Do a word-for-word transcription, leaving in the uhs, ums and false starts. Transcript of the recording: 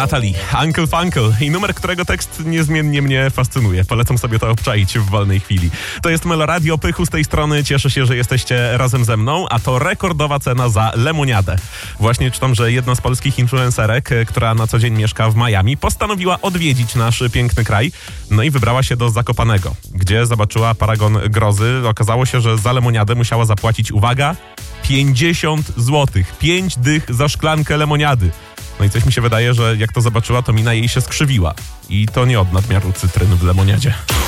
Natalie, Uncle Funkle i numer, którego tekst niezmiennie mnie fascynuje. Polecam sobie to obczaić w wolnej chwili. To jest Meloradio, Pychu z tej strony. Cieszę się, że jesteście razem ze mną, a to rekordowa cena za lemoniadę. Właśnie czytam, że jedna z polskich influencerek, która na co dzień mieszka w Miami, postanowiła odwiedzić nasz piękny kraj, no i wybrała się do Zakopanego, gdzie zobaczyła paragon grozy. Okazało się, że za lemoniadę musiała zapłacić, uwaga, pięćdziesiąt złotych. Pięć dych za szklankę lemoniady. No i coś mi się wydaje, że jak to zobaczyła, to mina jej się skrzywiła. I to nie od nadmiaru cytryn w lemoniadzie.